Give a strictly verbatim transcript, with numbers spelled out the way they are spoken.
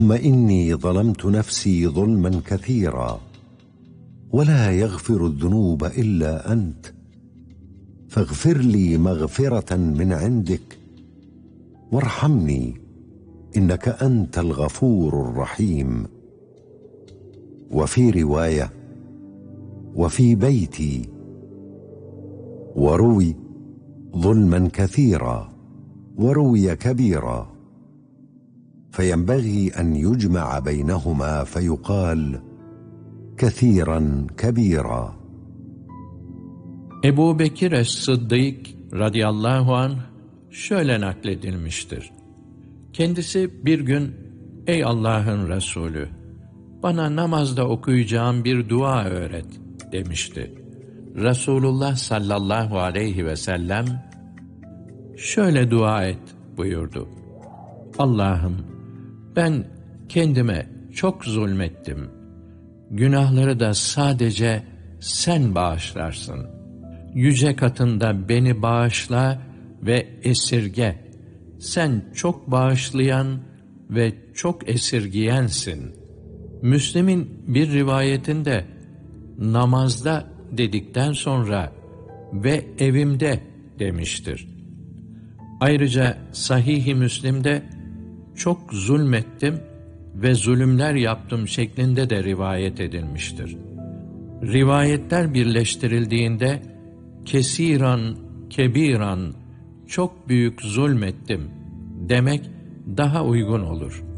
ثم إني ظلمت نفسي ظلما كثيرا ولا يغفر الذنوب إلا أنت فاغفر لي مغفرة من عندك وارحمني إنك أنت الغفور الرحيم. وفي رواية: وفي بيتي. وروي ظلما كثيرا وروي كبيرا، فينبغي أن يجمع بينهما فيقال كثيرا كبيرا. Ebu Bekir es-Sıddık radıyallahu anh şöyle nakledilmiştir. Kendisi bir gün, ey Allah'ın Resulü, bana namazda okuyacağım bir dua öğret demişti. Resulullah sallallahu aleyhi ve sellem şöyle dua et buyurdu. Allah'ım, ben kendime çok zulmettim. Günahları da sadece sen bağışlarsın. Yüce katında beni bağışla ve esirge. Sen çok bağışlayan ve çok esirgiyensin. Müslim'in bir rivayetinde namazda dedikten sonra ve evimde demiştir. Ayrıca Sahih-i Müslim'de çok zulmettim ve zulümler yaptım şeklinde de rivayet edilmiştir. Rivayetler birleştirildiğinde kesiran, kebiran, çok büyük zulmettim demek daha uygun olur.